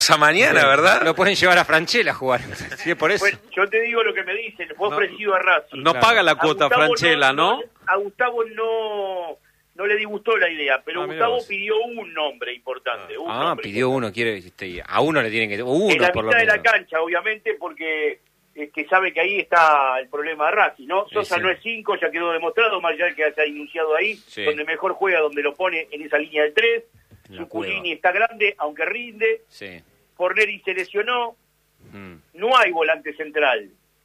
Esa mañana, ¿verdad? Lo pueden llevar a Franchella a jugar. Sí, es por eso. Pues, yo te digo lo que me dicen, fue ofrecido a Racing. No paga la cuota Franchella, ¿no? A Gustavo no le disgustó la idea, pero Gustavo vos. pidió un nombre importante. Pidió uno, quiere a uno le tienen que... Uno, en la por lo mitad de menos. la cancha, obviamente, porque que sabe que ahí está el problema de Racing, ¿no? Sosa sí. no es 5, ya quedó demostrado, más allá de que se ha anunciado ahí, Sí. donde mejor juega, donde lo pone en esa línea del 3. La Zuculini está grande, aunque rinde. Sí. Forneri se lesionó. No hay volante central.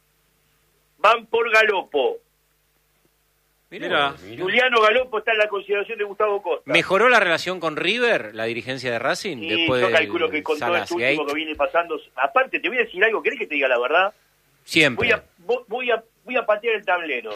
Van por Galopo. Mira. Juliano Galopo está en la consideración de Gustavo Costa. ¿Mejoró la relación con River, la dirigencia de Racing? Sí, después yo del calculo que con todo Salas esto último Gate? que viene pasando... Aparte, te voy a decir algo, ¿querés que te diga la verdad? Siempre. Voy a patear el tablero.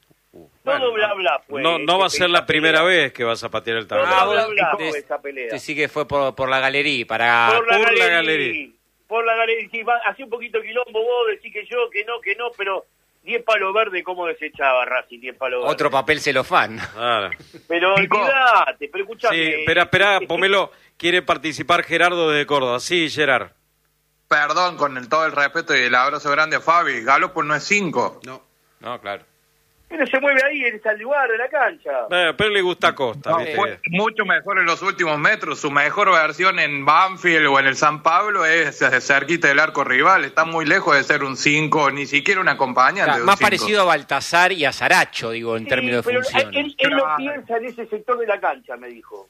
Todo bla bla fue. No va a ser la primera vez que vas a patear el Todo tablero. bla bla Te- fue esa pelea. Te sí que fue por la galería, para... Por la por la galería. galería. Por la galería. Sí, hacía un poquito quilombo vos, decís que no, pero 10 palos verdes, ¿cómo desechaba Racing? 10 palos verdes. Otro papel celofán. Claro. Pero olvidate, pero escuchame. Sí, espera, Pomelo, quiere participar Gerardo desde Córdoba. Sí, Gerard. Perdón, con todo el respeto y el abrazo grande a Fabi, Galopo no es 5. No, claro. Pero se mueve ahí, en ese lugar de la cancha. Pero le gusta Costa, No, ¿viste? fue mucho mejor en los últimos metros. Su mejor versión en Banfield o en el San Pablo es cerquita del arco rival. Está muy lejos de ser un 5, ni siquiera un acompañante. Claro, de un más 5. parecido a Baltasar y a Saracho, digo, en Sí, términos de pero función. él lo piensa en ese sector de la cancha, me dijo.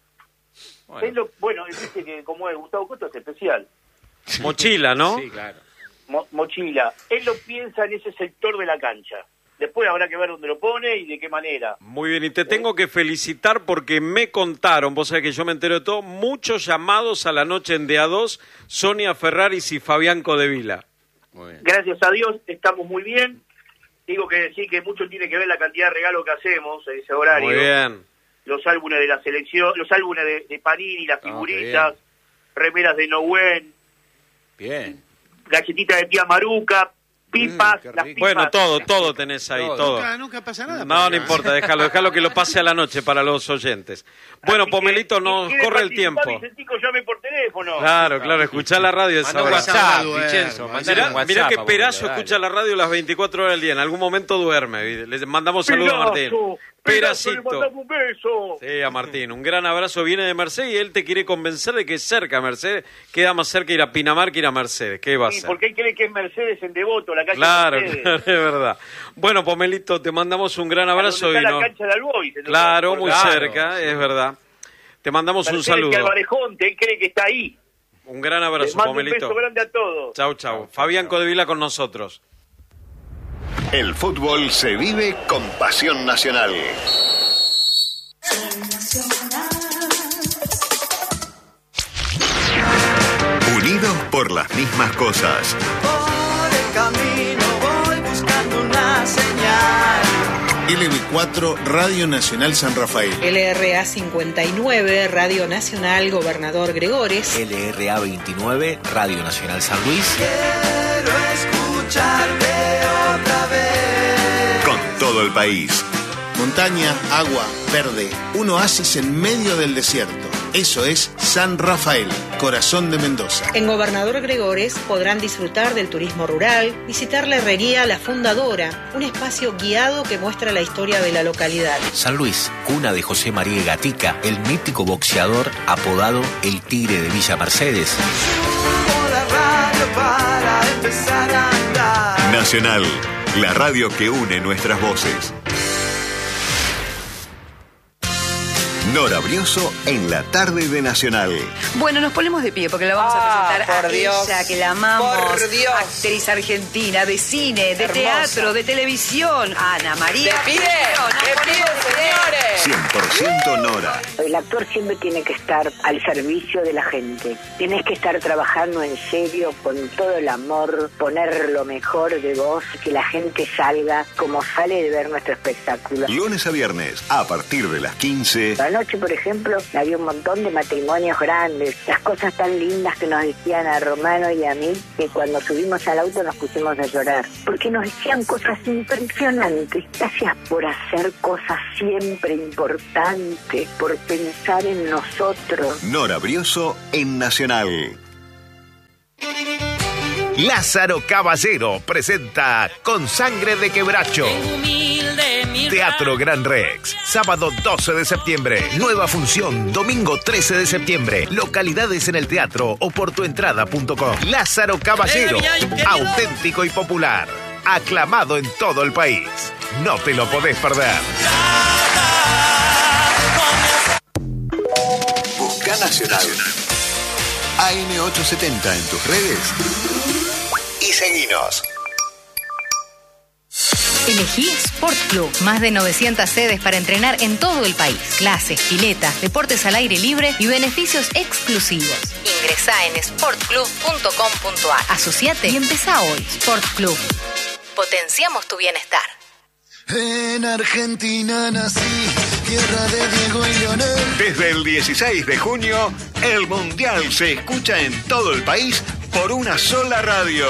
Bueno, él dice que como es Gustavo Costa es especial. Mochila, ¿no? Sí, claro. Mochila. Él lo piensa en ese sector de la cancha. Después habrá que ver dónde lo pone y de qué manera. Muy bien, y te tengo que felicitar porque me contaron, vos sabés que yo me entero de todo, muchos llamados a la noche en DA2, Sonia Ferraris y Fabián Codevila. Muy bien. Gracias a Dios estamos muy bien. Digo que sí, que mucho tiene que ver la cantidad de regalos que hacemos en ese horario. Muy bien. Los álbumes de la selección, los álbumes de Panini, las figuritas, remeras de Nouen, Bien. galletitas de tía Maruca, pipas, qué las rico. pipas. Bueno, todo tenés ahí, todo. Nunca pasa nada. No importa, déjalo que lo pase a la noche para los oyentes. Bueno, Así que, Pomelito, si nos quiere corre el participar, tiempo. Vicentico, llame por teléfono. Claro, escuchá la radio esa Manda un hora. WhatsApp, Duerme, Vicenzo. Mandale un WhatsApp. Mirá que a Perazo Pomelo, escucha la radio las 24 horas del día. En algún momento duerme. Le mandamos saludos a Martín. Pedazo, le Peracito. mandamos un beso. Sí, a Martín. Un gran abrazo. Viene de Mercedes y él te quiere convencer de que es cerca Mercedes. Queda más cerca ir a Pinamar que ir a Mercedes. ¿Qué va a Sí, hacer? porque él cree que es Mercedes en Devoto, la calle Claro, Mercedes. claro, es verdad. Bueno, Pomelito, te mandamos un gran abrazo. Donde está y no- la cancha de Albois. Claro, muy Claro, cerca, sí. es verdad. Te mandamos un Mercedes saludo. que Alvarejonte, él cree que está ahí. Un gran Les abrazo, mando un Pomelito. beso grande a todos. Chau, chau. Fabián Codevila con nosotros. El fútbol se vive con pasión nacional. Unidos por las mismas cosas. Por el camino voy buscando una señal. LB4 Radio Nacional San Rafael. LRA 59, Radio Nacional Gobernador Gregores. LRA 29, Radio Nacional San Luis. Quiero escucharte otra vez. Con todo el país. Montaña, agua, verde, un oasis en medio del desierto. Eso es San Rafael, corazón de Mendoza. En Gobernador Gregores podrán disfrutar del turismo rural, visitar la herrería La Fundadora, un espacio guiado que muestra la historia de la localidad. San Luis, cuna de José María Gatica, el mítico boxeador apodado El Tigre de Villa Mercedes. Subo la radio para empezar a andar. Nacional, la radio que une nuestras voces. Nora Brioso en la tarde de Nacional. Bueno, nos ponemos de pie porque la vamos a presentar por a Dios. ella, que la amamos. Por Dios. Actriz argentina, de cine, de Hermosa. teatro, de televisión. Ana María. ¡De pie! ¡De pie, señores! 100% Nora. El actor siempre tiene que estar al servicio de la gente. Tienes que estar trabajando en serio, con todo el amor, poner lo mejor de vos, que la gente salga como sale de ver nuestro espectáculo. Lunes a viernes, a partir de las 15. Anoche, por ejemplo, había un montón de matrimonios grandes, las cosas tan lindas que nos decían a Romano y a mí, que cuando subimos al auto nos pusimos a llorar, porque nos decían cosas impresionantes. Gracias por hacer cosas siempre importantes, por pensar en nosotros. Nora Brioso en Nacional. Lázaro Caballero presenta Con Sangre de Quebracho. Teatro Gran Rex, sábado 12 de septiembre. Nueva función, domingo 13 de septiembre. Localidades en el teatro o por tuentrada.com. Lázaro Caballero, auténtico y popular. Aclamado en todo el país. No te lo podés perder. Busca Nacional. AM870 en tus redes. Y seguinos. Elegí Sport Club. Más de 900 sedes para entrenar en todo el país. Clases, piletas, deportes al aire libre y beneficios exclusivos. Ingresá en sportclub.com.ar. Asociate y empezá hoy. Sport Club. Potenciamos tu bienestar. En Argentina nací, tierra de Diego y Leonel. Desde el 16 de junio, el Mundial se escucha en todo el país por una sola radio.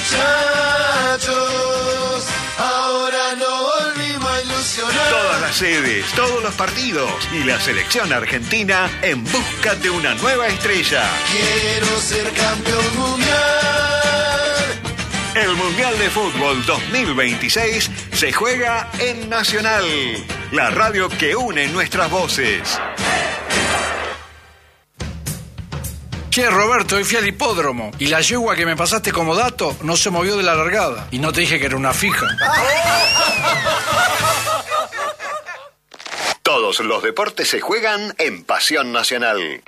Muchachos, ahora no volvimos a ilusionar. Todas las sedes, todos los partidos y la selección argentina en busca de una nueva estrella. Quiero ser campeón mundial. El Mundial de Fútbol 2026 se juega en Nacional, la radio que une nuestras voces. Che, Roberto, hoy fui al hipódromo y la yegua que me pasaste como dato no se movió de la largada. Y no te dije que era una fija. Todos los deportes se juegan en Pasión Nacional.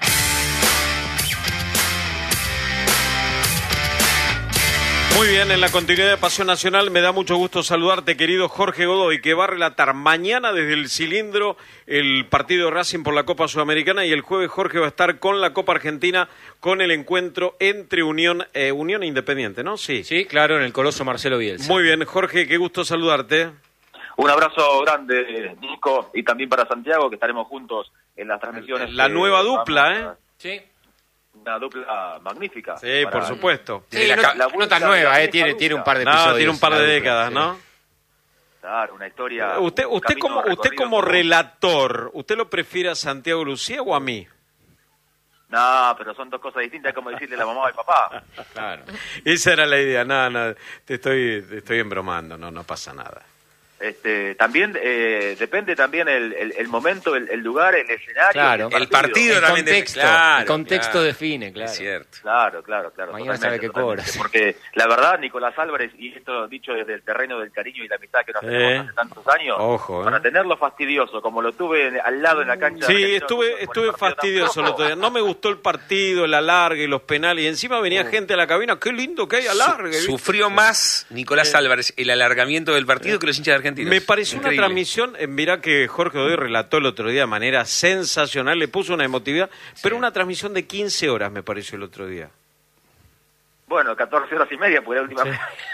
Muy bien, en la continuidad de Pasión Nacional me da mucho gusto saludarte, querido Jorge Godoy, que va a relatar mañana desde el Cilindro el partido de Racing por la Copa Sudamericana, y el jueves Jorge va a estar con la Copa Argentina con el encuentro entre Unión e Independiente, ¿no? Sí. Sí, claro, en el Coloso Marcelo Bielsa. Muy bien, Jorge, qué gusto saludarte. Un abrazo grande, Nico, y también para Santiago, que estaremos juntos en las transmisiones. La nueva dupla, Sí. Una dupla magnífica. Sí, por supuesto. Sí, no tan nueva, tiene un par de episodios. No, tiene un par de décadas, ¿no? Claro, una historia. Usted como relator, ¿usted lo prefiere a Santiago Lucía o a mí? No, pero son dos cosas distintas, como decirle a la mamá y papá. Claro. Esa era la idea. No, te estoy embromando, no pasa nada. También depende también el momento, el lugar, el escenario. Claro, el partido el también. El contexto define, claro. Es cierto. Claro. Mañana sabe qué cobra. Porque la verdad, Nicolás Álvarez, y esto dicho desde el terreno del cariño y la amistad que nos tenemos hace tantos años, para tenerlo fastidioso, como lo tuve al lado en la cancha. Sí, estuve fastidioso el otro día. No me gustó el partido, el alargue, los penales, y encima venía gente a la cabina. Qué lindo que hay alargue. Sufrió más Nicolás Álvarez el alargamiento del partido que los hinchas de Argentina. Me pareció una transmisión, mirá que Jorge Godoy relató el otro día de manera sensacional, le puso una emotividad, pero una transmisión de 15 horas me pareció el otro día. Bueno, 14 horas y media, pues la última.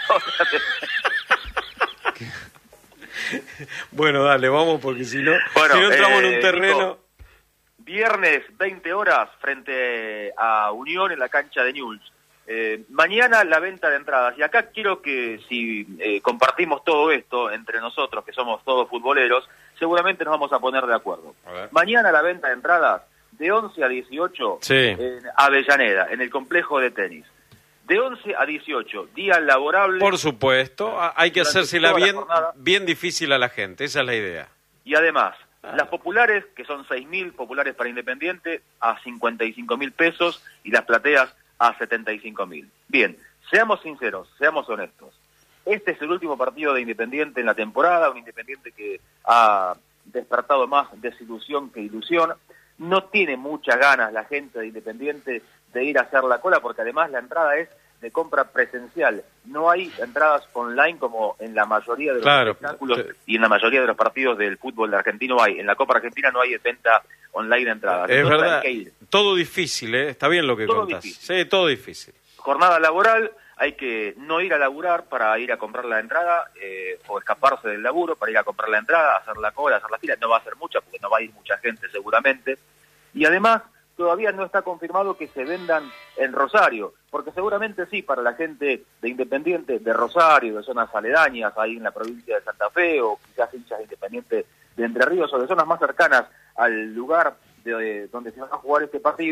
Bueno, dale, vamos, porque si no entramos en un terreno. Nico, viernes, 20 horas, frente a Unión en la cancha de Newell's. Mañana la venta de entradas, y acá quiero que si compartimos todo esto entre nosotros, que somos todos futboleros, seguramente nos vamos a poner de acuerdo. Mañana la venta de entradas de 11 a 18 en Avellaneda, en el complejo de tenis. De 11 a 18, día laborable. Por supuesto, hay que hacérsela bien difícil a la gente, esa es la idea. Y además, las populares, que son 6.000 populares para Independiente, a 55.000 pesos, y las plateas a 75.000. Bien, seamos sinceros, seamos honestos. Este es el último partido de Independiente en la temporada, un Independiente que ha despertado más desilusión que ilusión. No tiene muchas ganas la gente de Independiente de ir a hacer la cola, porque además la entrada es de compra presencial. No hay entradas online como en la mayoría de los espectáculos y en la mayoría de los partidos del fútbol argentino hay. En la Copa Argentina no hay venta online de entradas. Es verdad, todo difícil, está bien lo que contás. Sí, todo difícil. Jornada laboral, hay que no ir a laburar para ir a comprar la entrada, o escaparse del laburo para ir a comprar la entrada, hacer la cola, hacer la fila. No va a ser mucha, porque no va a ir mucha gente seguramente. Y además, todavía no está confirmado que se vendan en Rosario, porque seguramente sí, para la gente de Independiente, de Rosario, de zonas aledañas, ahí en la provincia de Santa Fe, o quizás hinchas de Independiente de Entre Ríos, o de zonas más cercanas al lugar donde se va a jugar este partido,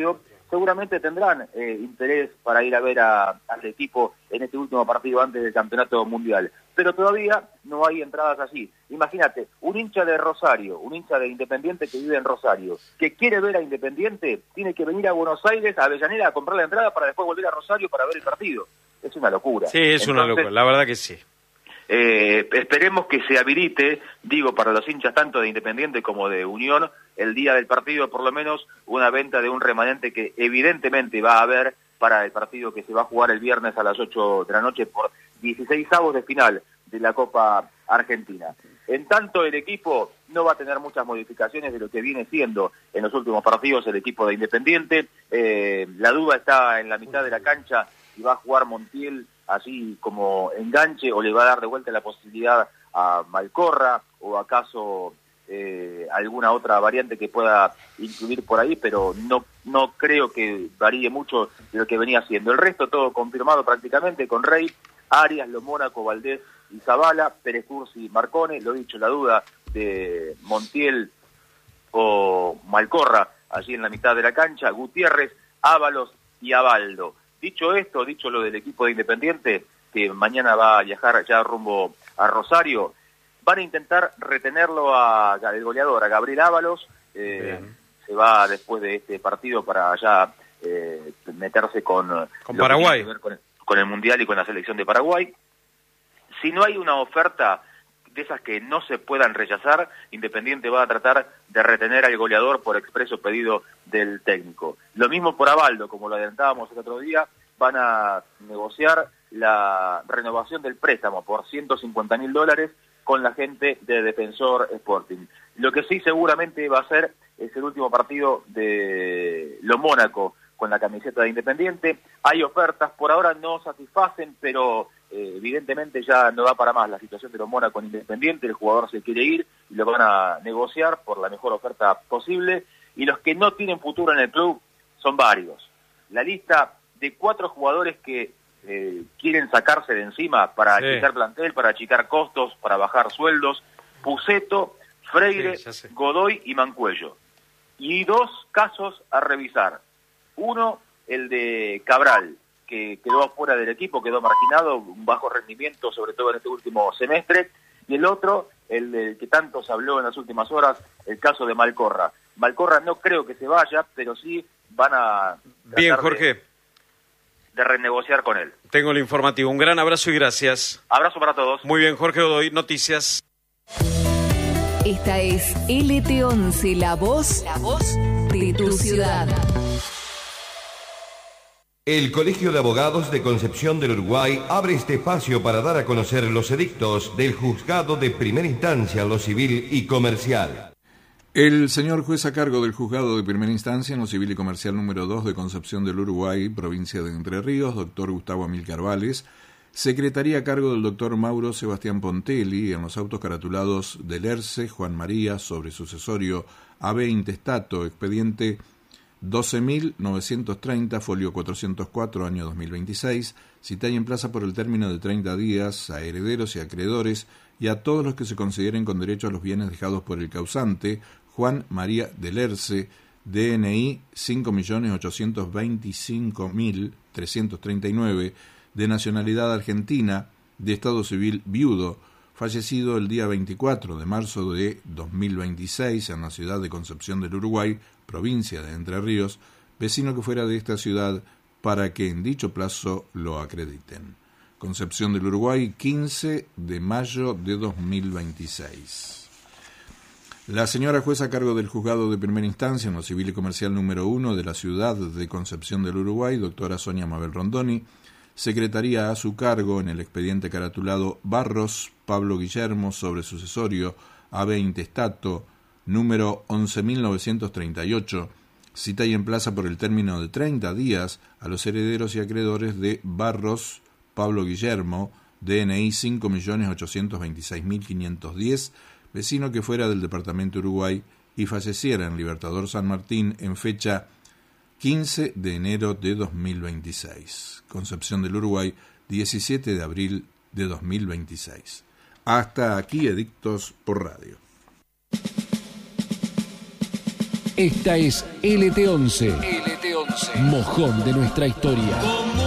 seguramente tendrán interés para ir a ver al equipo en este último partido antes del Campeonato Mundial. Pero todavía no hay entradas allí. Imagínate, un hincha de Rosario, un hincha de Independiente que vive en Rosario, que quiere ver a Independiente, tiene que venir a Buenos Aires, a Avellaneda, a comprar la entrada para después volver a Rosario para ver el partido. Es una locura. Sí, es una locura, la verdad que sí. Esperemos que se habilite, digo, para los hinchas tanto de Independiente como de Unión, el día del partido por lo menos una venta de un remanente que evidentemente va a haber para el partido que se va a jugar el viernes a las 8 de la noche por 16avos de final de la Copa Argentina. En tanto, el equipo no va a tener muchas modificaciones de lo que viene siendo en los últimos partidos el equipo de Independiente. La duda está en la mitad de la cancha si va a jugar Montiel así como enganche o le va a dar de vuelta la posibilidad a Malcorra o acaso alguna otra variante que pueda incluir por ahí, pero no creo que varíe mucho de lo que venía haciendo. El resto todo confirmado prácticamente con Rey, Arias, Lo Mónaco, Valdés y Zavala, Pérez Cursi, Marcone, lo dicho, la duda de Montiel o Malcorra allí en la mitad de la cancha, Gutiérrez, Ábalos y Abaldo. Dicho esto, dicho lo del equipo de Independiente, que mañana va a viajar ya rumbo a Rosario, van a intentar retenerlo al goleador, a Gabriel Ábalos, se va después de este partido para ya meterse con Paraguay, con el Mundial y con la selección de Paraguay. Si no hay una oferta de esas que no se puedan rechazar, Independiente va a tratar de retener al goleador por expreso pedido del técnico. Lo mismo por Abaldo, como lo adelantábamos el otro día, van a negociar la renovación del préstamo por $150.000 con la gente de Defensor Sporting. Lo que sí seguramente va a ser es el último partido de Lo Mónaco con la camiseta de Independiente. Hay ofertas, por ahora no satisfacen, pero evidentemente ya no da para más la situación de Lo Mónaco con Independiente. El jugador se quiere ir y lo van a negociar por la mejor oferta posible. Y los que no tienen futuro en el club son varios. La lista de 4 jugadores que quieren sacarse de encima para achicar plantel, para achicar costos, para bajar sueldos: Puceto, Freire, Godoy y Mancuello. Y 2 casos a revisar. Uno, el de Cabral, que quedó afuera del equipo, quedó marginado, un bajo rendimiento, sobre todo en este último semestre. Y el otro, el del que tanto se habló en las últimas horas, el caso de Malcorra. Malcorra no creo que se vaya, pero sí van a bien, Jorge, de renegociar con él. Tengo el informativo. Un gran abrazo y gracias. Abrazo para todos. Muy bien, Jorge Godoy, noticias. Esta es LT11, la voz de tu ciudad. El Colegio de Abogados de Concepción del Uruguay abre este espacio para dar a conocer los edictos del Juzgado de Primera Instancia en lo civil y comercial. El señor juez a cargo del Juzgado de Primera Instancia en lo civil y comercial número 2 de Concepción del Uruguay, provincia de Entre Ríos, doctor Gustavo Amílcar Vales, secretaría a cargo del doctor Mauro Sebastián Pontelli en los autos caratulados del ERCE, Juan María, sobre sucesorio AB Intestato, expediente 12.930, folio 404, año 2026, cita y emplaza por el término de 30 días a herederos y acreedores y a todos los que se consideren con derecho a los bienes dejados por el causante, Juan María del Erce, DNI 5.825.339, de nacionalidad argentina, de estado civil viudo, fallecido el día 24 de marzo de 2026 en la ciudad de Concepción del Uruguay, provincia de Entre Ríos, vecino que fuera de esta ciudad, para que en dicho plazo lo acrediten. Concepción del Uruguay, 15 de mayo de 2026. La señora jueza a cargo del Juzgado de Primera Instancia en lo civil y comercial número 1 de la ciudad de Concepción del Uruguay, doctora Sonia Mabel Rondoni, secretaría a su cargo en el expediente caratulado Barros Pablo Guillermo sobre sucesorio AB Intestato número 11.938, cita y emplaza por el término de 30 días a los herederos y acreedores de Barros Pablo Guillermo, DNI 5.826.510, vecino que fuera del departamento Uruguay y falleciera en Libertador San Martín en fecha 15 de enero de 2026. Concepción del Uruguay, 17 de abril de 2026. Hasta aquí edictos por radio. Esta es LT11. LT11. mojón de nuestra historia.